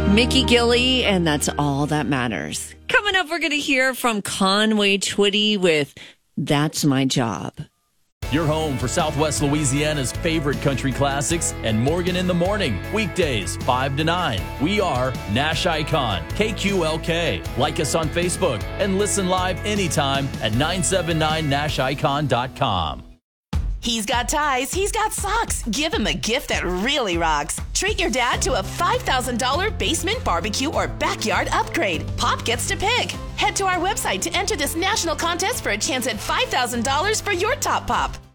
Mickey Gilley, and that's all that matters. Coming up, we're going to hear from Conway Twitty with That's My Job. Your home for Southwest Louisiana's favorite country classics and Morgan in the Morning. Weekdays, 5 to 9. We are Nash Icon, KQLK. Like us on Facebook and listen live anytime at 979nashicon.com. He's got ties, he's got socks. Give him a gift that really rocks. Treat your dad to a $5,000 basement barbecue or backyard upgrade. Pop gets to pick. Head to our website to enter this national contest for a chance at $5,000 for your top pop.